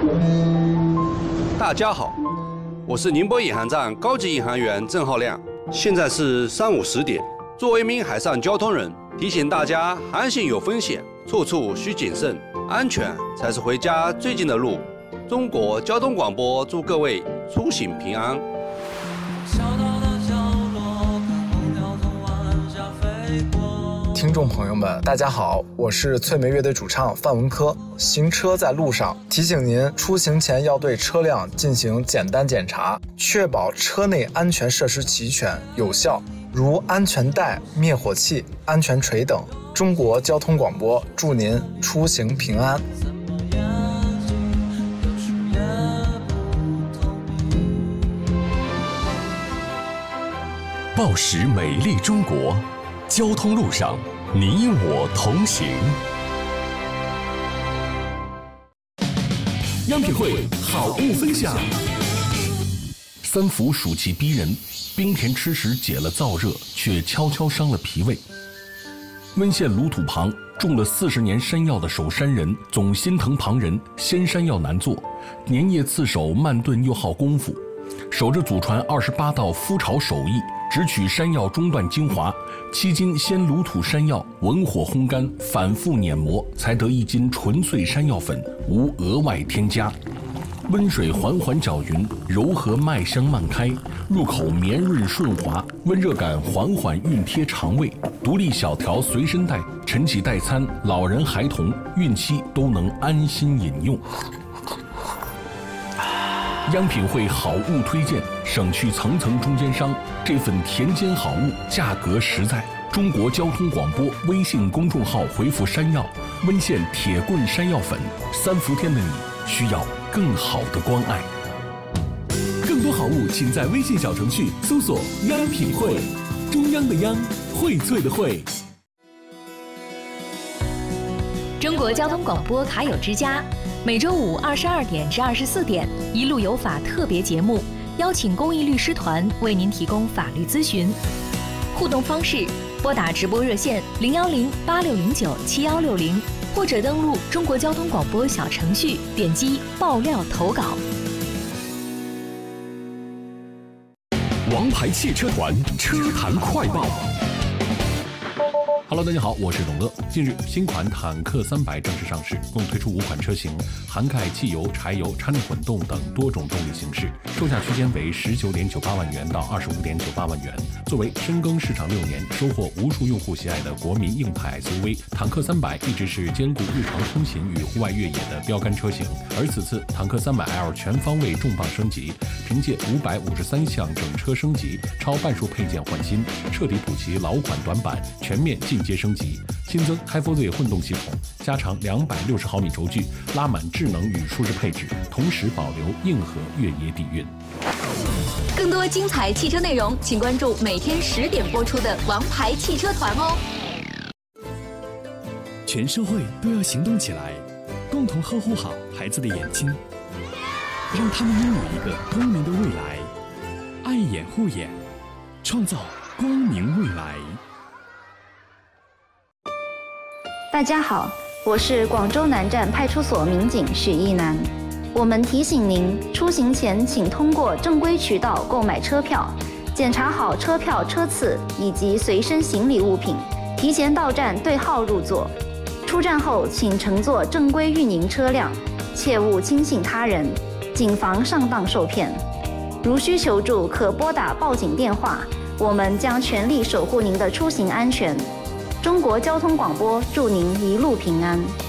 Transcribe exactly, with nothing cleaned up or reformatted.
大家好，我是宁波引航站高级引航员郑浩亮，现在是上午十点。作为一名海上交通人，提醒大家航行有风险，处处需谨慎，安全才是回家最近的路。中国交通广播祝各位出行平安。 听众朋友们，大家好，我是翠梅乐队主唱范文科。行车在路上，提醒您出行前要对车辆进行简单检查，确保车内安全设施齐全有效，如安全带、灭火器、安全锤等。中国交通广播祝您出行平安。 报时美丽中国，交通路上你我同行。央品汇好物分享。三伏暑气逼人，冰甜吃食解了燥热，却悄悄伤了脾胃。温县鲁土旁种了四十年山药的守山人总心疼旁人，鲜山药难做，粘叶刺手慢炖又耗功夫，守着祖传二十八道麸炒手艺，只取山药中段精华，七斤鲜鲁土山药文火烘干，反复碾磨，才得一斤纯粹山药粉，无额外添加。温水缓缓搅匀，柔和麦香漫开，入口绵润顺滑，温热感缓缓熨贴肠胃。独立小条随身带，晨起代餐，老人孩童孕期都能安心饮用。央品汇好物推荐，省去层层中间商，这份田间好物价格实在。中国交通广播微信公众号回复山药，温县铁棍山药粉，三伏天的你需要更好的关爱。更多好物请在微信小程序搜索央品汇，中央的央，荟萃的荟。 中国交通广播卡友之家，每周五二十二点至二十四点，一路有法特别节目，邀请公益律师团为您提供法律咨询。互动方式：拨打直播热线零幺零八六零九七幺六零，或者登录中国交通广播小程序，点击爆料投稿。 王牌汽车团车坛快报。Hello， 大家好，我是董乐。近日，新款坦克三百正式上市，共推出五款车型，涵盖汽油、柴油、掺混动等多种动力形式，售价区间为十九点九八万元到二十五点九八万元。作为深耕市场六年、收获无数用户喜爱的国民硬派 S U V， 坦克三百一直是兼顾日常通勤与户外越野的标杆车型。而此次坦克三百 L 全方位重磅升级，凭借五百五十三项整车升级，超半数配件换新，彻底补齐老款短板，全面进阶升级，新增 H I F Z 混动系统，加长两百六十毫米轴距，拉满智能与舒适配置，同时保留硬核越野底蕴。 更多精彩汽车内容，请关注每天十点播出的《王牌汽车团》哦。 全社会都要行动起来，共同呵护好孩子的眼睛，让他们拥有一个光明的未来。爱眼护眼，创造光明未来。 大家好，我是广州南站派出所民警许一楠。我们提醒您，出行前请通过正规渠道购买车票，检查好车票车次以及随身行李物品，提前到站对号入座。出站后请乘坐正规运营车辆，切勿轻信他人，谨防上当受骗。如需求助，可拨打报警电话，我们将全力守护您的出行安全。中国交通广播祝您一路平安。